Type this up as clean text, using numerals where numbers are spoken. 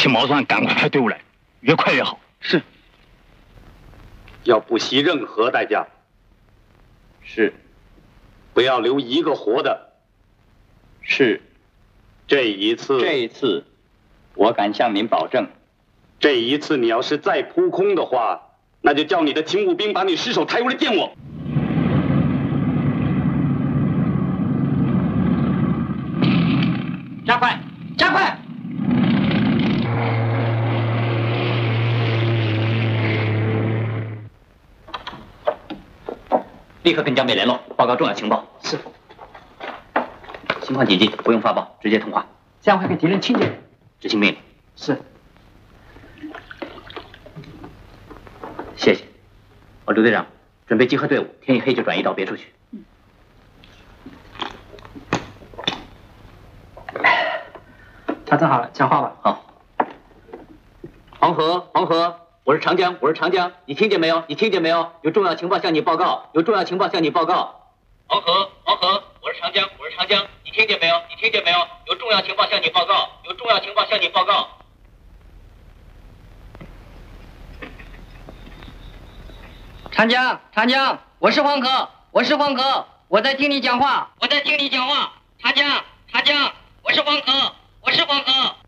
请毛算赶快派队伍来，越快越好。 是。 要不惜任何代价。 是。 不要留一个活的。 是。 这一次， 我敢向您保证。 这一次你要是再扑空的话，那就叫你的勤务兵把你尸首抬过来见我。 加快，加快！立刻跟江北联络，报告重要情报。是。情况紧急，不用发报，直接通话。这样会给敌人听见。执行命令。是。谢谢。刘队长，准备集合队伍，天一黑就转移到别处去。 调整好了，讲话吧。 好。黄河，我是长江，你听见没有？有重要情报向你报告，黄河，我是长江，你听见没有？有重要情报向你报告， 长江，我是黄河，我在听你讲话，长江，我是黄河。